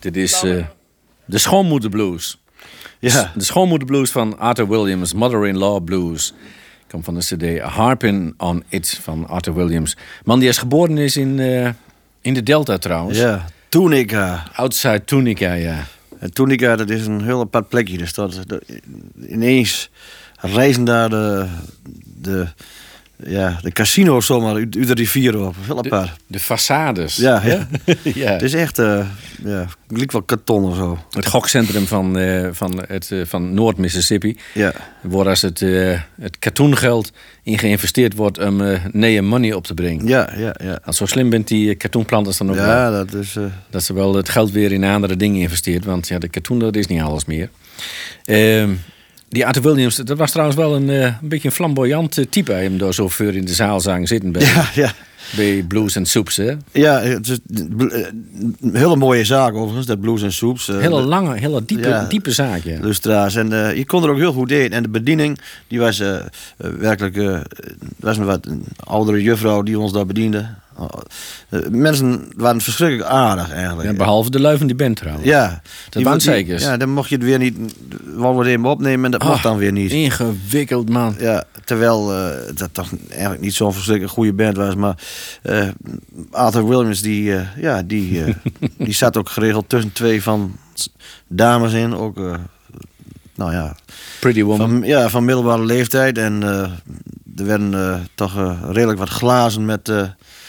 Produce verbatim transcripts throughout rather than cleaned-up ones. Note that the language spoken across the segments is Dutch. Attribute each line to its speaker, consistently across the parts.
Speaker 1: Dit is uh, de Schoonmoederblues.
Speaker 2: Ja.
Speaker 1: De Schoonmoederblues van Arthur Williams, Mother-in-Law Blues. Komt van de cd Harpin on It van Arthur Williams. Man die is geboren is in, uh, in de Delta trouwens.
Speaker 2: Ja, Tunica.
Speaker 1: Outside Tunica, ja.
Speaker 2: En Tunica, dat is een heel apart plekje. Dus dat, dat, ineens reizen daar de, de, ja, de casino's zomaar uit, uit de rivier op. Heel apart.
Speaker 1: De, de façades.
Speaker 2: Ja, ja.
Speaker 1: ja.
Speaker 2: Het is echt, uh, ja, het lijkt wel karton of zo.
Speaker 1: Het gokcentrum van, uh, van, het, uh, van Noord-Mississippi.
Speaker 2: Ja.
Speaker 1: Waar als het, uh, het katoengeld in geïnvesteerd wordt om uh, nee money op te brengen.
Speaker 2: Ja, ja, ja.
Speaker 1: Als zo slim bent die katoenplanters dan ook
Speaker 2: ja,
Speaker 1: wel.
Speaker 2: dat is... Uh...
Speaker 1: Dat ze wel het geld weer in andere dingen investeert. Want ja, de katoen, dat is niet alles meer. Uh, die Arthur Williams, dat was trouwens wel een, uh, een beetje een flamboyant uh, type. Hem daar zo voor in de zaal zagen zitten bij,
Speaker 2: ja, ja.
Speaker 1: bij Blues and Soups, hè?
Speaker 2: Ja, het is een hele mooie zaak overigens, dat Blues and Soups. Uh,
Speaker 1: hele lange, hele diepe,
Speaker 2: ja,
Speaker 1: diepe zaak, ja.
Speaker 2: Lustra's. En uh, je kon er ook heel goed in. En de bediening, die was uh, uh, werkelijk... Uh, was een wat een oudere juffrouw die ons daar bediende. Uh, mensen waren verschrikkelijk aardig eigenlijk.
Speaker 1: Ja, behalve de lui van die band trouwens.
Speaker 2: Ja.
Speaker 1: Dat waren zeker.
Speaker 2: Ja, dan mocht je het weer niet... Wou we even opnemen en dat oh, mocht dan weer niet.
Speaker 1: Ingewikkeld, man.
Speaker 2: Ja, terwijl uh, dat toch eigenlijk niet zo'n verschrikkelijk goede band was. Maar uh, Arthur Williams, die, uh, ja, die, uh, die zat ook geregeld tussen twee van dames in. Ook, uh, nou ja...
Speaker 1: Pretty Woman.
Speaker 2: Van, ja, van middelbare leeftijd. En uh, er werden uh, toch uh, redelijk wat glazen met... Uh,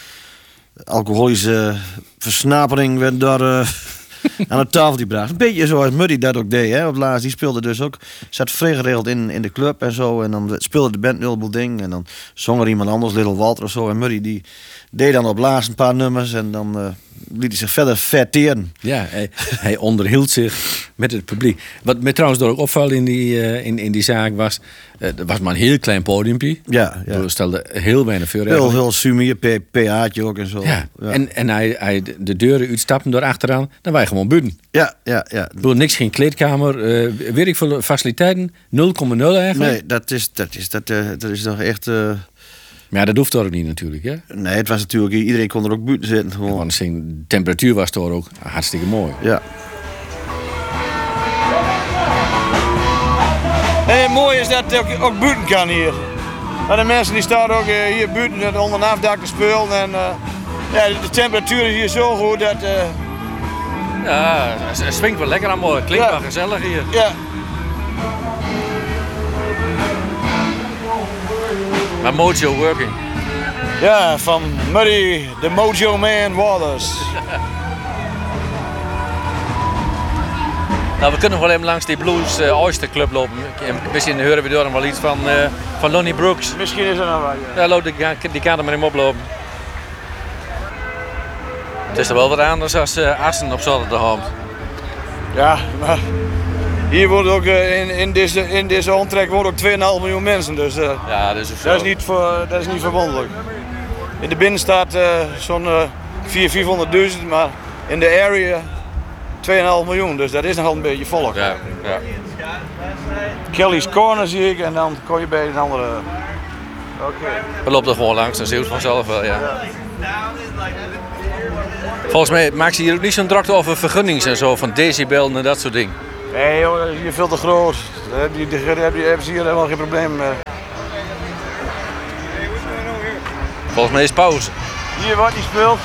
Speaker 2: alcoholische versnapering werd daar uh, aan de tafel gebracht. Een beetje zoals Muddy dat ook deed. Hè. Op laatst, die speelde dus ook. Zat vrij geregeld in, in de club en zo. En dan speelde de band een heleboel ding. En dan zong er iemand anders, Little Walter of zo. En Muddy die deed dan op laatst een paar nummers. En dan uh, liet hij zich verder verteren.
Speaker 1: Ja, hij, hij onderhield zich met het publiek. Wat mij trouwens door ook opvalt in die, uh, in, in die zaak was... Uh, er was maar een heel klein podiumpje.
Speaker 2: Ja, ja.
Speaker 1: Er stelde heel weinig voor.
Speaker 2: Heel, heel sumier, P A'tje ook en zo.
Speaker 1: Ja.
Speaker 2: Ja.
Speaker 1: En, en hij, hij de deuren uitstappen door achteraan. Dan waren gewoon buiten.
Speaker 2: Ja, ja, ja.
Speaker 1: Ik bedoel, niks, geen kleedkamer. Uh, weet ik veel faciliteiten. nul komma nul eigenlijk.
Speaker 2: Nee, dat is, dat is, dat, uh, dat is nog echt... Uh...
Speaker 1: Maar ja, dat hoeft toch ook niet natuurlijk, hè?
Speaker 2: Nee, het was natuurlijk... Iedereen kon er ook buiten zitten. Gewoon.
Speaker 1: Want de temperatuur was toch ook hartstikke mooi.
Speaker 2: Ja.
Speaker 3: Hey, mooi is dat het ook, ook buiten kan hier. En de mensen die staan ook uh, hier buiten onder een afdak te spelen. En uh, ja, de temperatuur is hier zo goed dat... Uh...
Speaker 1: Ja, het swingt wel lekker aan mooi. Klinkt
Speaker 3: ja.
Speaker 1: wel gezellig hier.
Speaker 3: Ja.
Speaker 1: Maar Mojo working.
Speaker 3: Ja, van Muddy, the Mojo Man Waters.
Speaker 1: Nou, we kunnen wel even langs die Blues uh, Oyster Club lopen. Misschien horen we door wel iets van, uh, van Lonnie Brooks.
Speaker 3: Misschien is er nog wat, ja.
Speaker 1: Ja, loop die, die kan er maar in oplopen. Het is er wel wat anders als uh, Assen op Zotterdag.
Speaker 3: Ja, maar hier wordt ook uh, in, in, deze, in deze omtrek wonen ook twee komma vijf miljoen mensen. Dus uh,
Speaker 1: ja, dat is,
Speaker 3: dat is niet voor, dat is niet verwonderlijk. In de binnenstad uh, zo'n uh, vierhonderdduizend, vierhonderdduizend, maar in de area twee komma vijf miljoen, dus dat is nogal een beetje volk.
Speaker 1: Ja, ja.
Speaker 3: Kelly's Corner zie ik en dan kom je bij een andere... Oké. Okay.
Speaker 1: We lopen er gewoon langs, dan zie je het vanzelf wel, ja. ja. Volgens mij maakt ze hier ook niet zo'n drukte over vergunnings en zo, van decibel en dat soort dingen.
Speaker 3: Nee joh, dat is hier veel te groot. Daar heb je, daar heb je, hebben ze hier helemaal geen probleem mee.
Speaker 1: Volgens mij is pauze.
Speaker 3: Hier wordt niet gespeeld.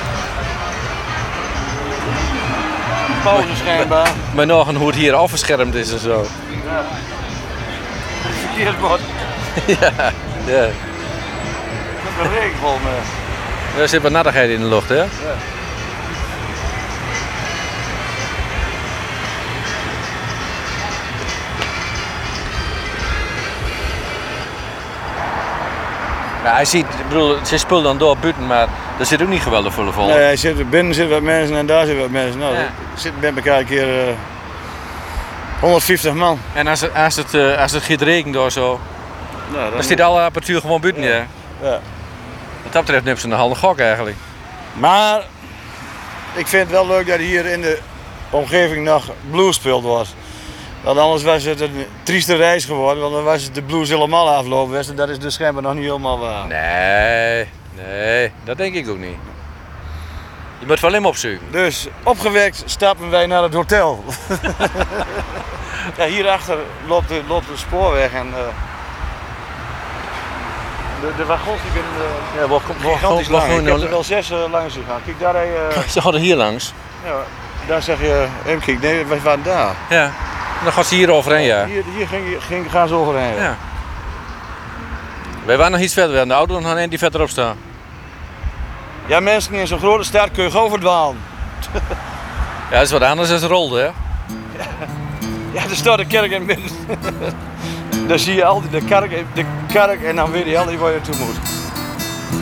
Speaker 3: Pauze schijnbaar.
Speaker 1: Maar nog een hoe het hier afgeschermd is en zo.
Speaker 3: Ja. Verkeerd wordt.
Speaker 1: ja, ja.
Speaker 3: Dat is een regen volgens mij.
Speaker 1: Er zit wat nattigheid in de lucht, hè? Ja. Ja, hij ziet, ik bedoel, ze speelt dan door buiten, maar er zit ook niet geweldig volle vol.
Speaker 3: Nee, hij zit, binnen zitten wat mensen en daar zitten wat mensen. Nou, ja. Er zitten bij elkaar een keer uh, honderdvijftig man.
Speaker 1: En als het, als het, uh, als het gaat regenen of zo, nou, dan, dan zit alle apparatuur gewoon buiten, ja. ja. ja. Wat dat betreft neemt ze een halve gok eigenlijk.
Speaker 3: Maar ik vind het wel leuk dat hier in de omgeving nog blues speelt wordt. Want anders was het een trieste reis geworden, want dan was het de blues helemaal aflopen. En dat is dus schijnbaar nog niet helemaal waar.
Speaker 1: Nee, nee, dat denk ik ook niet. Je moet wel hem opzoeken.
Speaker 3: Dus opgewekt stappen wij naar het hotel. Ja, hierachter loopt de, loopt de spoorweg en uh, de, de wagons die kunnen uh,
Speaker 1: Ja, wat
Speaker 3: gigantisch lang. Ik heb er wel zes uh, langs gegaan. Kijk, daar rij je...
Speaker 1: Ze hadden hier langs.
Speaker 3: Ja, daar zeg je, hem kijk, nee, wij waren daar.
Speaker 1: Ja. Dan gaan ze hier overheen, ja.
Speaker 3: Hier, hier ging, ging, gaan ze overheen. Ja.
Speaker 1: Ja. Wij waren nog iets verder, we hadden de auto nog een die verderop staan.
Speaker 3: Ja, mensen in zo'n grote stad kun je gewoon verdwalen.
Speaker 1: Ja, dat is wat anders dan rolde, hè?
Speaker 3: Ja, er staat de kerk in het midden. Dan zie je altijd de kerk, de kerk en dan weet je altijd waar je naartoe moet.